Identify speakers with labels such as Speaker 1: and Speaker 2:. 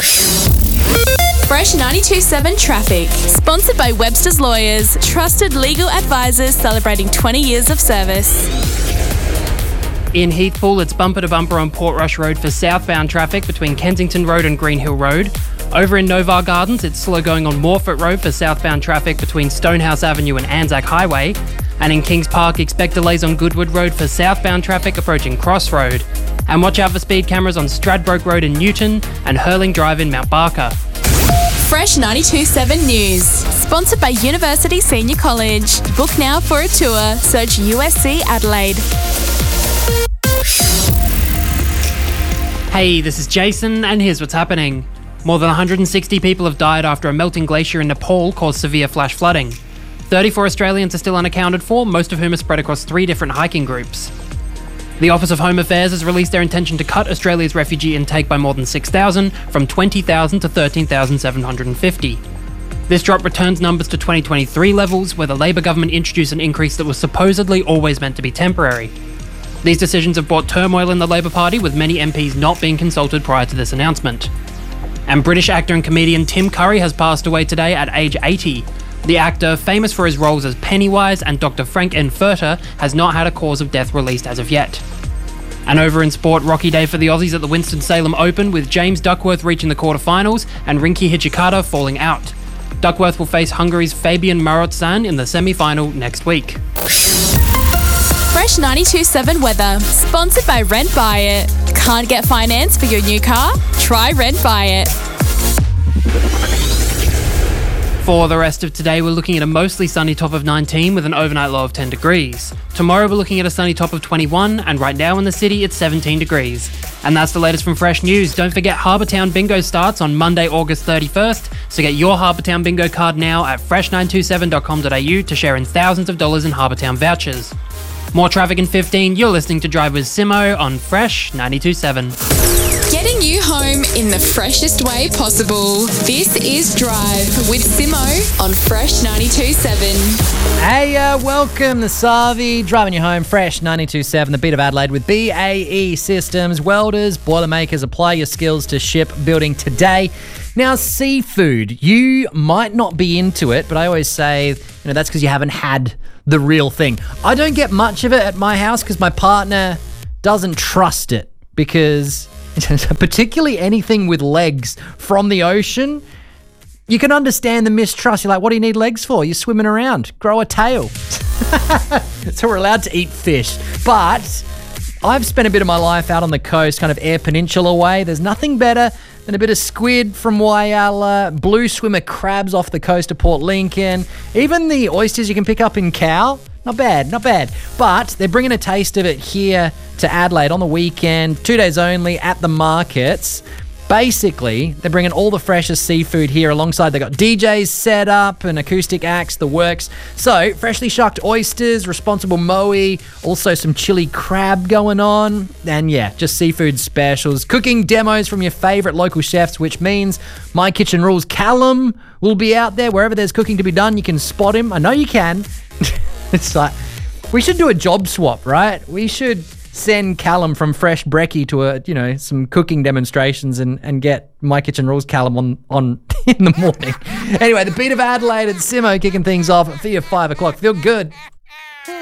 Speaker 1: Fresh 92.7 Traffic. Sponsored by Webster's Lawyers. Trusted legal advisors celebrating 20 years of service.
Speaker 2: In Heathpool, it's bumper to bumper on Portrush Road for southbound traffic between Kensington Road and Greenhill Road. Over in Novar Gardens, it's slow going on Morfett Road for southbound traffic between Stonehouse Avenue and Anzac Highway. And in Kings Park, expect delays on Goodwood Road for southbound traffic approaching Cross Road. And watch out for speed cameras on Stradbroke Road in Newton and Hurling Drive in Mount Barker.
Speaker 1: Fresh 92.7 News. Sponsored by University Senior College. Book now for a tour. Search USC Adelaide.
Speaker 2: Hey, this is Jason, and here's what's happening. More than 160 people have died after a melting glacier in Nepal caused severe flash flooding. 34 Australians are still unaccounted for, most of whom are spread across 3 different hiking groups. The Office of Home Affairs has released their intention to cut Australia's refugee intake by more than 6,000, from 20,000 to 13,750. This drop returns numbers to 2023 levels, where the Labor government introduced an increase that was supposedly always meant to be temporary. These decisions have brought turmoil in the Labor Party, with many MPs not being consulted prior to this announcement. And British actor and comedian Tim Curry has passed away today at age 80. The actor, famous for his roles as Pennywise and Dr. Frank Enfurter, has not had a cause of death released as of yet. And over in sport, rocky day for the Aussies at the Winston-Salem Open, with James Duckworth reaching the quarterfinals and Rinky Hijikata falling out. Duckworth will face Hungary's Fabian Marozsan in the semi-final next week.
Speaker 1: Fresh 92.7 Weather. Sponsored by Rent Buy It. Can't get finance for your new car? Try Rent Buy It.
Speaker 2: For the rest of today, we're looking at a mostly sunny top of 19 with an overnight low of 10 degrees. Tomorrow, we're looking at a sunny top of 21, and right now in the city, it's 17 degrees. And that's the latest from Fresh News. Don't forget Harbour Town Bingo starts on Monday, August 31st, so get your Harbour Town Bingo card now at fresh927.com.au to share in thousands of dollars in Harbour Town vouchers. More traffic in 15, you're listening to Drive with Simo on Fresh 92.7.
Speaker 1: Getting you home in the freshest way possible. This is Drive with Simo on Fresh 92.7.
Speaker 3: Hey, welcome to Savi, driving you home, Fresh 92.7, the beat of Adelaide with BAE Systems. Welders, boilermakers, apply your skills to shipbuilding today. Now, seafood, you might not be into it, but I always say, that's because you haven't had the real thing. I don't get much of it at my house because my partner doesn't trust it, because particularly anything with legs from the ocean, you can understand the mistrust. You're like, what do you need legs for? You're swimming around. Grow a tail. So we're allowed to eat fish. But I've spent a bit of my life out on the coast, kind of Eyre Peninsula way. There's nothing better than a bit of squid from Whyalla, blue swimmer crabs off the coast of Port Lincoln, even the oysters you can pick up in Cowell. Not bad, not bad. But they're bringing a taste of it here to Adelaide on the weekend, 2 days only at the markets. Basically, they're bringing all the freshest seafood here alongside. They've got DJs set up and acoustic acts, the works. So, freshly shucked oysters, responsible moe, also some chili crab going on. And yeah, just seafood specials. Cooking demos from your favourite local chefs, which means My Kitchen Rules Callum will be out there. Wherever there's cooking to be done, you can spot him. I know you can. It's like, we should do a job swap, right? We should send Callum from Fresh Brekkie to some cooking demonstrations and get My Kitchen Rules Callum on in the morning. Anyway, the beat of Adelaide and Simo kicking things off for your 5 o'clock. Feel good.